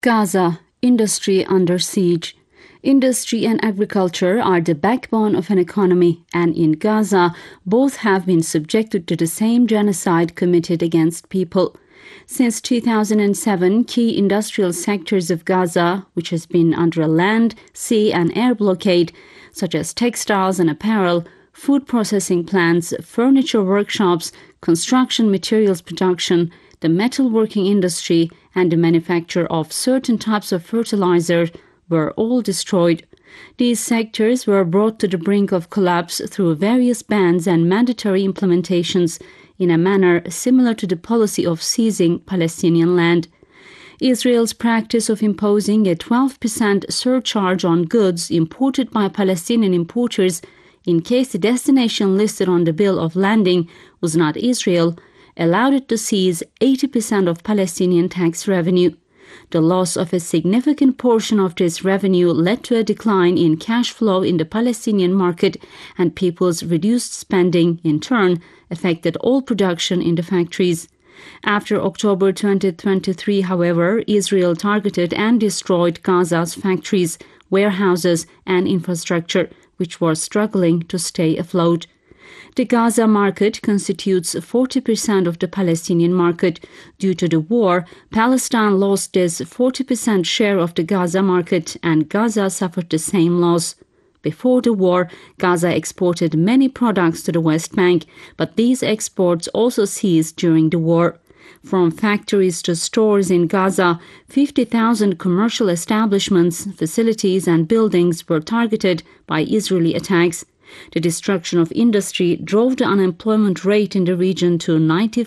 Gaza, industry under siege. Industry and agriculture are the backbone of an economy, and in Gaza, both have been subjected to the same genocide committed against people. Since 2007, key industrial sectors of Gaza, which has been under a land, sea and air blockade, such as textiles and apparel, food processing plants, furniture workshops, construction materials production, the metalworking industry, and the manufacture of certain types of fertilizer were all destroyed. These sectors were brought to the brink of collapse through various bans and mandatory implementations in a manner similar to the policy of seizing Palestinian land. Israel's practice of imposing a 12% surcharge on goods imported by Palestinian importers in case the destination listed on the bill of landing was not Israel allowed it to seize 80% of Palestinian tax revenue. The loss of a significant portion of this revenue led to a decline in cash flow in the Palestinian market, and people's reduced spending, in turn, affected all production in the factories. After October 2023, however, Israel targeted and destroyed Gaza's factories, warehouses, and infrastructure, which were struggling to stay afloat. The Gaza market constitutes 40% of the Palestinian market. Due to the war, Palestine lost its 40% share of the Gaza market, and Gaza suffered the same loss. Before the war, Gaza exported many products to the West Bank, but these exports also ceased during the war. From factories to stores in Gaza, 50,000 commercial establishments, facilities, and buildings were targeted by Israeli attacks. The destruction of industry drove the unemployment rate in the region to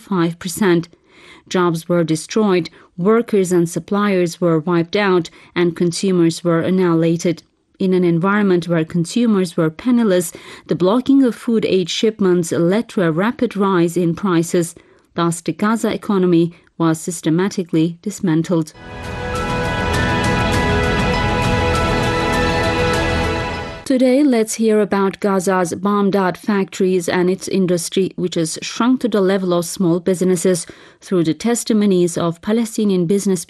95%. Jobs were destroyed, workers and suppliers were wiped out, and consumers were annihilated. In an environment where consumers were penniless, the blocking of food aid shipments led to a rapid rise in prices. Thus, the Gaza economy was systematically dismantled. Today, let's hear about Gaza's bombed-out factories and its industry, which has shrunk to the level of small businesses, through the testimonies of Palestinian business